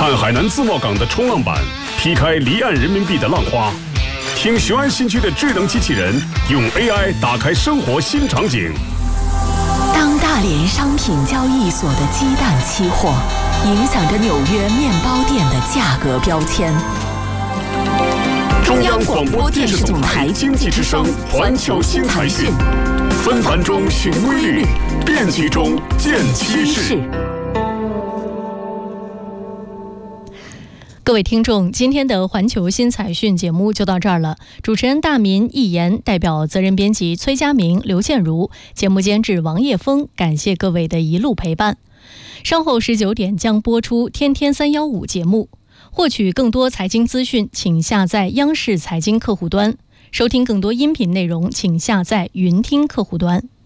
看海南自贸港的冲浪板，劈开离岸人民币的浪花，听雄安新区的智能机器人用 AI 打开生活新场景。 当大连商品交易所的鸡蛋期货影响着纽约面包店的价格标签。 中央广播电视总台经济之声环球新财讯，纷繁中寻规律，变局中见趋势。 各位听众，今天的环球新财讯节目就到这儿了。主持人大民、易言，代表责任编辑崔佳明、刘建如，节目监制王叶峰，感谢各位的一路陪伴。稍后19点将播出天天315节目。获取更多财经资讯，请下载央视财经客户端；收听更多音频内容，请下载云听客户端。